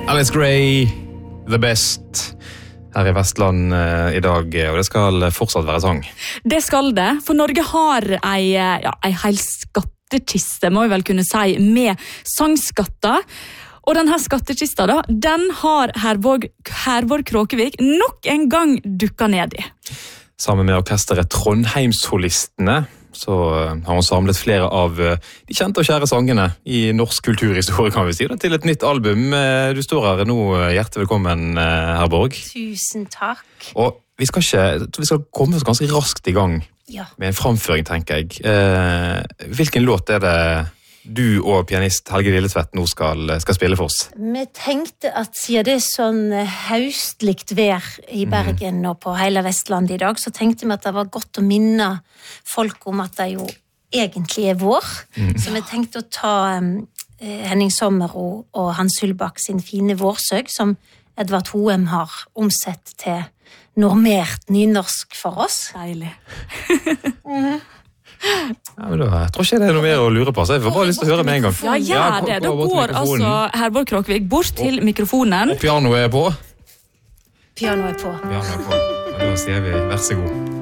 Alice Gray, The Best, her I Vestland I dag, og det skal fortsatt være sang. Det skal det, for Norge har ei hel skattekiste, må vi vel kunne si, med sangskatter. Og denne skattekista da, den har Herborg Kråkevik nok en gang dukket ned I. Sammen med orkesteret Trondheimssolistene, så har hun samlet flere av de kjente og kjære sangene I norsk kulturhistorie, kan vi si, til et nytt album. Du står her nå, hjertelig velkommen, Herborg. Tusen takk. Og vi skal komme oss ganske raskt I gang med en framføring, tenker jeg. Hvilken låt det du og pianist Helge Lilletvedt nå skal spille for oss? Vi tenkte at siden det sånn høstlikt vær I Bergen og på hele Vestlandet I dag, så tenkte vi at det var godt å minne folk om at det jo egentlig vår. Så vi tenkte å ta Henning Sommero og Hans Hullbakk sin fine vårsøg, som Edvard Hoem har omsett til normert nynorsk for oss. Deilig. Ja, men da tror ikke det noe mer å lure på, så jeg får bare lyst til å høre med en gang. Ja, gjør det. Da går altså Herborg Kråkevik bort til mikrofonen. Og pianoet på. Pianoet på. Og da sier vi vær så god.